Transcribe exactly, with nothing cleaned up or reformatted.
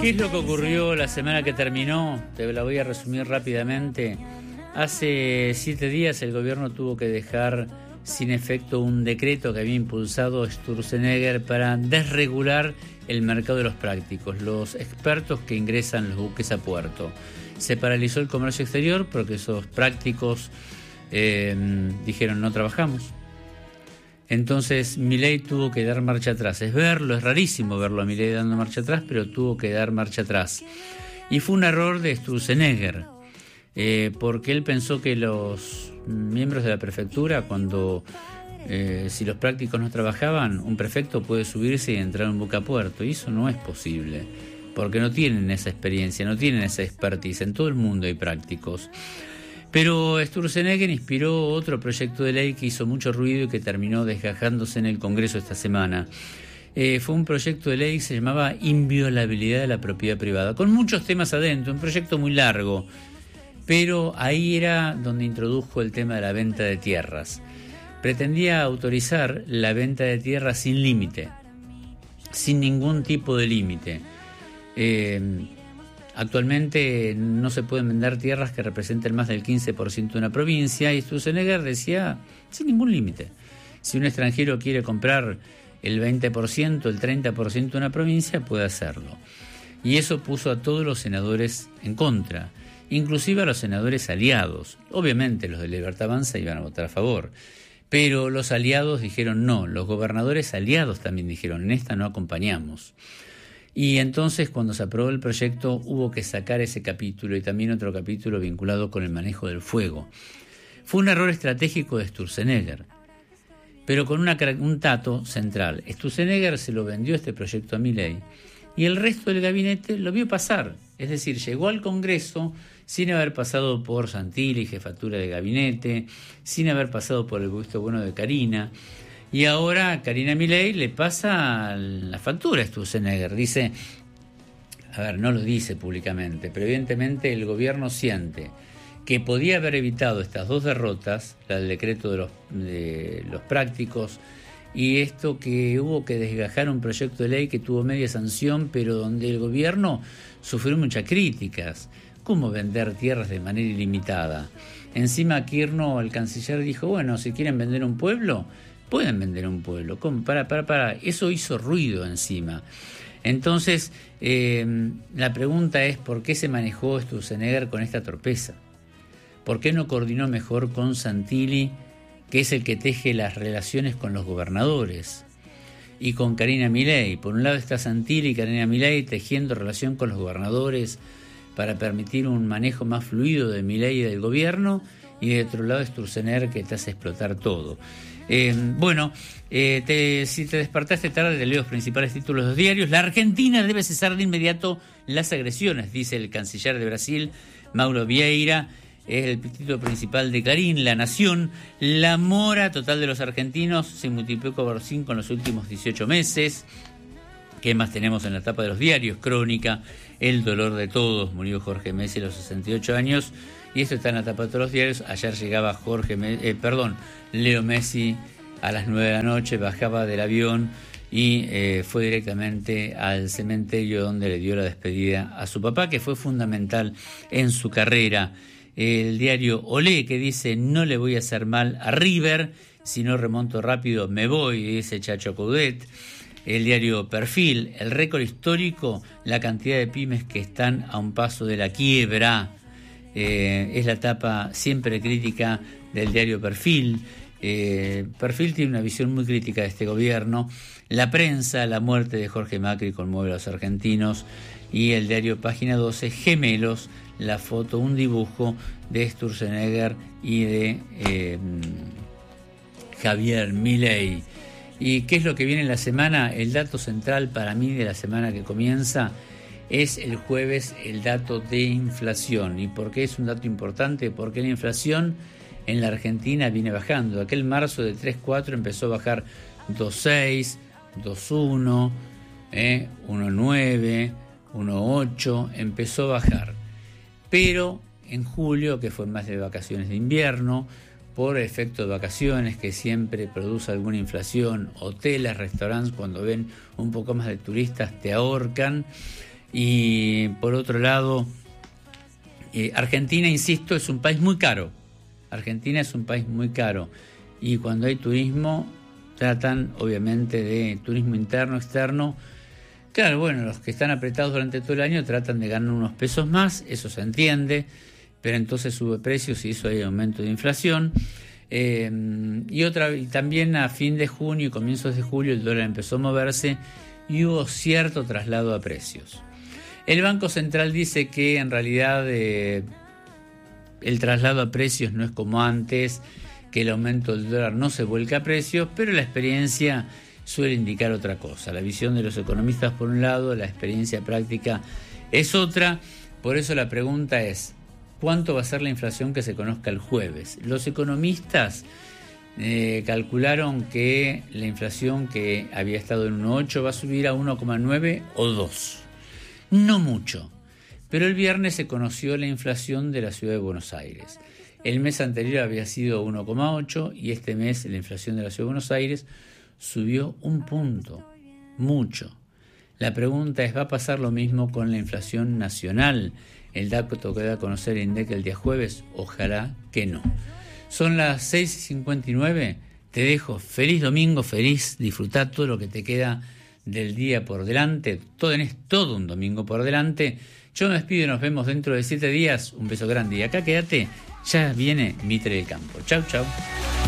¿Qué es lo que ocurrió la semana que terminó? Te la voy a resumir rápidamente. Hace siete días el gobierno tuvo que dejar sin efecto un decreto que había impulsado Sturzenegger para desregular el mercado de los prácticos, los expertos que ingresan los buques a puerto. Se paralizó el comercio exterior porque esos prácticos eh, dijeron no trabajamos. Entonces Milei tuvo que dar marcha atrás. Es verlo, es rarísimo verlo a Milei dando marcha atrás, pero tuvo que dar marcha atrás. Y fue un error de Sturzenegger, eh, porque él pensó que los miembros de la prefectura, cuando eh, si los prácticos no trabajaban, un prefecto puede subirse y entrar en un buque a puerto. Y eso no es posible, porque no tienen esa experiencia, no tienen esa expertise. En todo el mundo hay prácticos. Pero Sturzenegger inspiró otro proyecto de ley que hizo mucho ruido y que terminó desgajándose en el Congreso esta semana. Eh, fue un proyecto de ley que se llamaba Inviolabilidad de la Propiedad Privada, con muchos temas adentro, un proyecto muy largo. Pero ahí era donde introdujo el tema de la venta de tierras. Pretendía autorizar la venta de tierras sin límite, sin ningún tipo de límite. Eh, Actualmente no se pueden vender tierras que representen más del quince por ciento de una provincia y Sturzenegger decía sin ningún límite. Si un extranjero quiere comprar el veinte por ciento, el treinta por ciento de una provincia, puede hacerlo. Y eso puso a todos los senadores en contra, inclusive a los senadores aliados. Obviamente los de Libertad Avanza iban a votar a favor, pero los aliados dijeron no, los gobernadores aliados también dijeron en esta no acompañamos. Y entonces cuando se aprobó el proyecto hubo que sacar ese capítulo y también otro capítulo vinculado con el manejo del fuego. Fue un error estratégico de Sturzenegger, pero con una, un dato central. Sturzenegger se lo vendió este proyecto a Milei y el resto del gabinete lo vio pasar. Es decir, llegó al Congreso sin haber pasado por Santilli, jefatura de gabinete, sin haber pasado por el visto bueno de Karina. Y ahora Karina Milei le pasa la factura a Sturzenegger. Dice, a ver, no lo dice públicamente, pero evidentemente el gobierno siente que podía haber evitado estas dos derrotas, la del decreto de los, de los prácticos y esto que hubo que desgajar un proyecto de ley que tuvo media sanción, pero donde el gobierno sufrió muchas críticas. ¿Cómo vender tierras de manera ilimitada? Encima Kirchner, el canciller, dijo, bueno, si quieren vender un pueblo, pueden vender un pueblo. ¿Cómo? Para, para, para. Eso hizo ruido encima. Entonces, eh, la pregunta es, ¿por qué se manejó Sturzenegger con esta torpeza? ¿Por qué no coordinó mejor con Santilli, que es el que teje las relaciones con los gobernadores? Y con Karina Milei. Por un lado está Santilli y Karina Milei tejiendo relación con los gobernadores para permitir un manejo más fluido de Milei y del gobierno, y de otro lado Sturzenegger que te hace explotar todo. Eh, bueno, eh, te, si te despertaste tarde, te leo los principales títulos de los diarios. La Argentina debe cesar de inmediato las agresiones, dice el canciller de Brasil, Mauro Vieira. Es el título principal de Clarín. La Nación. La mora total de los argentinos se multiplicó por cinco en los últimos dieciocho meses. ¿Qué más tenemos en la tapa de los diarios? Crónica, el dolor de todos. Murió Jorge Messi a los sesenta y ocho años. Y esto está en la tapa de todos los diarios. Ayer llegaba Jorge, eh, perdón, Leo Messi a las nueve de la noche, bajaba del avión y eh, fue directamente al cementerio donde le dio la despedida a su papá, que fue fundamental en su carrera. El diario Olé, que dice, no le voy a hacer mal a River, si no remonto rápido me voy, dice Chacho Coudet. El diario Perfil, el récord histórico, la cantidad de pymes que están a un paso de la quiebra. Eh, es la tapa siempre crítica del diario Perfil. Eh, Perfil tiene una visión muy crítica de este gobierno. La Prensa, la muerte de Jorge Macri conmueve a los argentinos. Y el diario Página doce, Gemelos, la foto, un dibujo de Sturzenegger y de eh, Javier Milei. ¿Y qué es lo que viene en la semana? El dato central para mí de la semana que comienza es el jueves, el dato de inflación. ¿Y por qué es un dato importante? Porque la inflación en la Argentina viene bajando. Aquel marzo de tres coma cuatro empezó a bajar dos coma seis, dos coma uno, eh, uno coma nueve, uno coma ocho, empezó a bajar. Pero en julio, que fue más de vacaciones de invierno, por efecto de vacaciones que siempre produce alguna inflación, hoteles, restaurantes, cuando ven un poco más de turistas te ahorcan. Y por otro lado, eh, Argentina, insisto, es un país muy caro. Argentina es un país muy caro. Y cuando hay turismo, tratan obviamente de turismo interno, externo. Claro, bueno, los que están apretados durante todo el año tratan de ganar unos pesos más, eso se entiende, pero entonces sube precios y eso hay aumento de inflación. Eh, y otra y también a fin de junio y comienzos de julio el dólar empezó a moverse y hubo cierto traslado a precios. El Banco Central dice que en realidad eh, el traslado a precios no es como antes, que el aumento del dólar no se vuelca a precios, pero la experiencia suele indicar otra cosa. La visión de los economistas por un lado, la experiencia práctica es otra. Por eso la pregunta es, ¿cuánto va a ser la inflación que se conozca el jueves? Los economistas eh, calcularon que la inflación que había estado en uno coma ocho va a subir a uno coma nueve o dos. No mucho, pero el viernes se conoció la inflación de la ciudad de Buenos Aires. El mes anterior había sido uno coma ocho y este mes la inflación de la ciudad de Buenos Aires subió un punto, mucho. La pregunta es, ¿va a pasar lo mismo con la inflación nacional? El dato que da a conocer el INDEC el día jueves, ojalá que no. Son las seis y cincuenta y nueve, te dejo, feliz domingo, feliz, disfrutá todo lo que te queda del día por delante, todo, es todo un domingo por delante. Yo me despido y nos vemos dentro de siete días, un beso grande y acá quédate, ya viene Mitre del Campo. Chau, chau.